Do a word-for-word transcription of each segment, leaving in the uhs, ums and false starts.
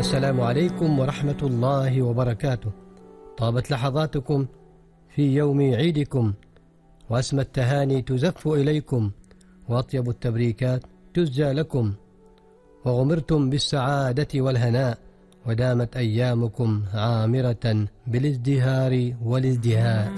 السلام عليكم ورحمة الله وبركاته. طابت لحظاتكم في يوم عيدكم، وأسمى التهاني تزف إليكم، وأطيب التبريكات تزجى لكم، وغمرتم بالسعادة والهناء، ودامت أيامكم عامرة بالازدهار والازدهاء.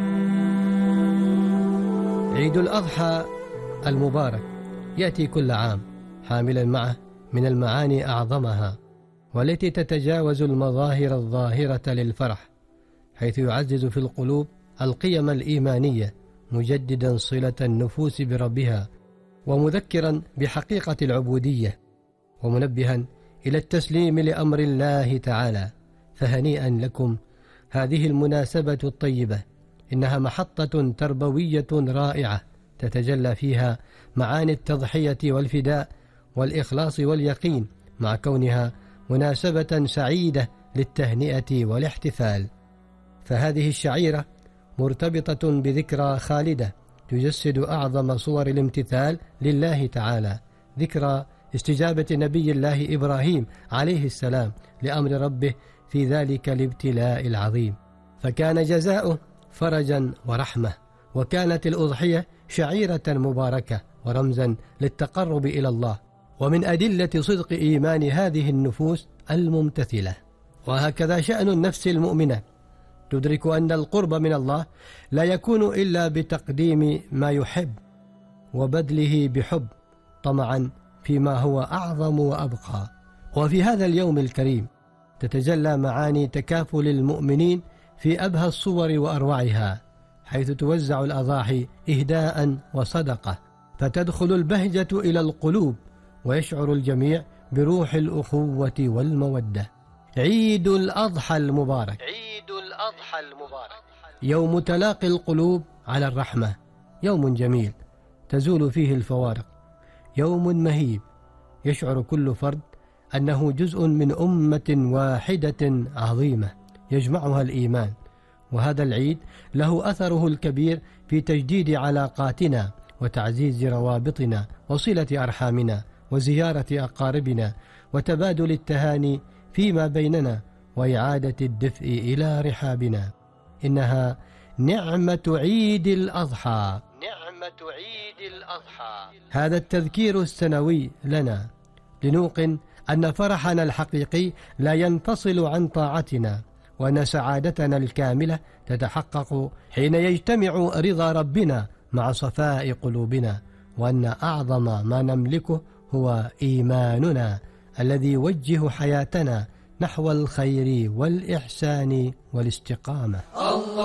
عيد الأضحى المبارك يأتي كل عام حاملا معه من المعاني أعظمها، والتي تتجاوز المظاهر الظاهرة للفرح، حيث يعزز في القلوب القيم الإيمانية، مجددا صلة النفوس بربها، ومذكرا بحقيقة العبودية، ومنبها إلى التسليم لأمر الله تعالى. فهنيئا لكم هذه المناسبة الطيبة، إنها محطة تربوية رائعة تتجلى فيها معاني التضحية والفداء والإخلاص واليقين، مع كونها مناسبة سعيدة للتهنئة والاحتفال. فهذه الشعيرة مرتبطة بذكرى خالدة تجسد أعظم صور الامتثال لله تعالى، ذكرى استجابة نبي الله إبراهيم عليه السلام لأمر ربه في ذلك الابتلاء العظيم، فكان جزاؤه فرجا ورحمة. وكانت الأضحية شعيرة مباركة ورمزا للتقرب إلى الله، ومن أدلة صدق إيمان هذه النفوس الممتثلة. وهكذا شأن النفس المؤمنة، تدرك أن القرب من الله لا يكون إلا بتقديم ما يحب وبذله بحب، طمعا فيما هو أعظم وأبقى. وفي هذا اليوم الكريم تتجلى معاني تكافل المؤمنين في أبهى الصور وأروعها، حيث توزع الأضاحي إهداء وصدقة، فتدخل البهجة إلى القلوب، ويشعر الجميع بروح الأخوة والمودة. عيد الأضحى المبارك. عيد الأضحى المبارك يوم تلاقي القلوب على الرحمة، يوم جميل تزول فيه الفوارق، يوم مهيب يشعر كل فرد أنه جزء من أمة واحدة عظيمة يجمعها الإيمان. وهذا العيد له أثره الكبير في تجديد علاقاتنا وتعزيز روابطنا وصلة أرحامنا وزيارة أقاربنا وتبادل التهاني فيما بيننا وإعادة الدفء إلى رحابنا. إنها نعمة عيد الأضحى، نعمة عيد الأضحى. هذا التذكير السنوي لنا لنوقن أن فرحنا الحقيقي لا ينفصل عن طاعتنا، وأن سعادتنا الكاملة تتحقق حين يجتمع رضا ربنا مع صفاء قلوبنا، وأن أعظم ما نملكه هو إيماننا الذي يوجه حياتنا نحو الخير والإحسان والاستقامة. الله